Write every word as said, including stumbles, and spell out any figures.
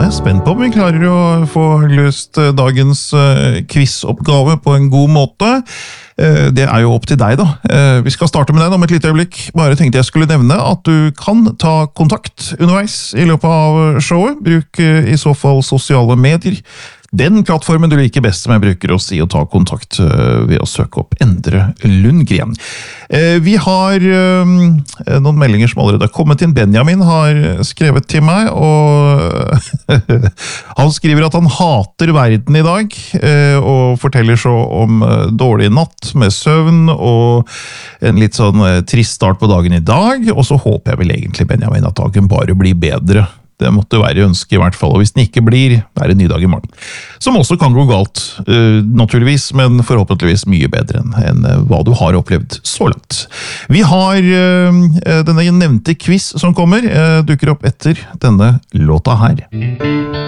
er jeg spent på om vi klarer å få løst dagens quizoppgave på en god måte. Det er jo opp til deg da. Vi skal starte med den om et lite øyeblikk. Bare tenkte jeg skulle nevne at du kan ta kontakt underveis i løpet av showet. Bruk i så fall sosiale medier. Den plattformen du liker best som jeg bruker å si å ta kontakt ved å søke opp Endre Lundgren. Vi har noen meldinger som allerede har kommet inn. Benjamin har skrevet til meg, og han skriver at han hater verden i dag, og forteller så om dårlig natt med søvn, og en litt sånn trist start på dagen i dag, og så håper jeg vel egentlig, Benjamin, at dagen bare blir bedre. Det måtte være ønske i hvert fall, og hvis den ikke blir, er det en ny dag i morgen. Som også kan gå galt, uh, naturligvis, men forhåpentligvis mye bedre enn, enn uh, hva du har opplevd så langt. Vi har uh, denne nevnte quiz som kommer, uh, dukker opp etter denne låta her.